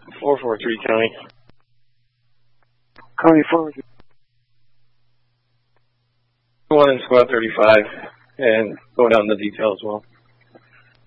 443 County. County 4. One in Squad 35, and go down the detail as well.